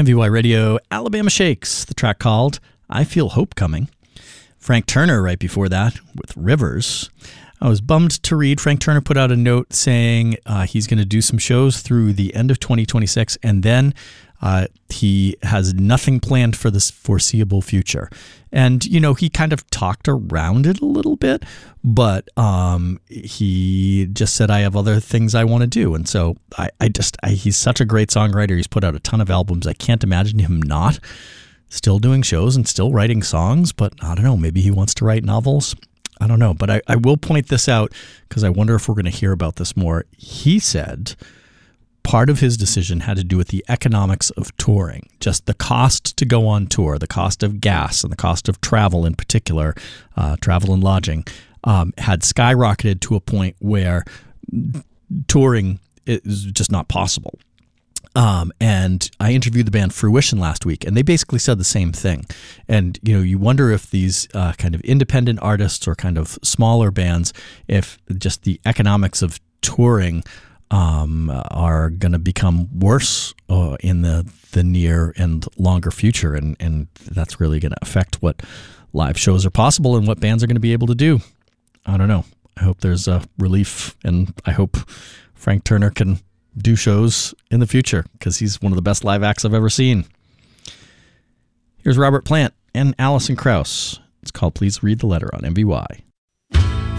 MVY Radio, Alabama Shakes, the track called I Feel Hope Coming. Frank Turner right before that with Rivers. I was bummed to read Frank Turner put out a note saying he's going to do some shows through the end of 2026, and then he has nothing planned for this foreseeable future. And, you know, he kind of talked around it a little bit, but he just said, I have other things I want to do. And so he's such a great songwriter. He's put out a ton of albums. I can't imagine him not still doing shows and still writing songs, but I don't know, maybe he wants to write novels. I don't know, but I will point this out because I wonder if we're going to hear about this more. He said part of his decision had to do with the economics of touring, just the cost to go on tour, the cost of gas and the cost of travel in particular, travel and lodging, had skyrocketed to a point where touring is just not possible. And I interviewed the band Fruition last week, and they basically said the same thing. And, you know, you wonder if these kind of independent artists or kind of smaller bands, if just the economics of touring are going to become worse in the near and longer future. And that's really going to affect what live shows are possible and what bands are going to be able to do. I don't know. I hope there's a relief, and I hope Frank Turner can do shows in the future because he's one of the best live acts I've ever seen. Here's Robert Plant and Alison Krauss. It's called Please Read the Letter on MVY.